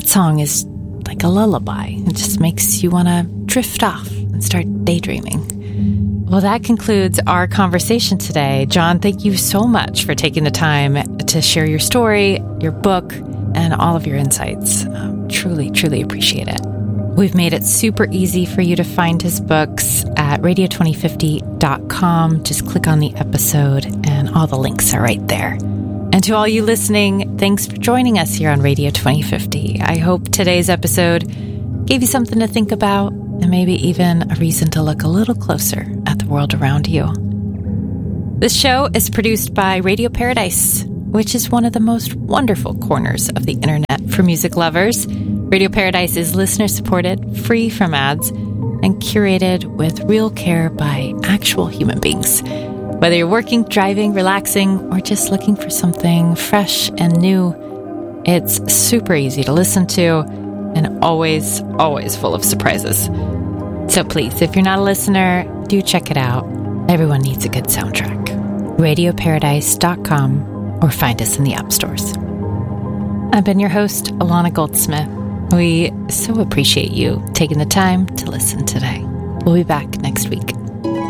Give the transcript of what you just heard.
that song is like a lullaby. It just makes you want to drift off and start daydreaming. Well, that concludes our conversation today. John, thank you so much for taking the time to share your story, your book, and all of your insights. Truly, truly appreciate it. We've made it super easy for you to find his books at radio2050.com. Just click on the episode and all the links are right there. And to all you listening, thanks for joining us here on Radio 2050. I hope today's episode gave you something to think about and maybe even a reason to look a little closer at the world around you. This show is produced by Radio Paradise, which is one of the most wonderful corners of the internet for music lovers. Radio Paradise is listener-supported, free from ads, and curated with real care by actual human beings. Whether you're working, driving, relaxing, or just looking for something fresh and new, it's super easy to listen to and always, always full of surprises. So please, if you're not a listener, do check it out. Everyone needs a good soundtrack. RadioParadise.com or find us in the app stores. I've been your host, Alana Goldsmith. We so appreciate you taking the time to listen today. We'll be back next week.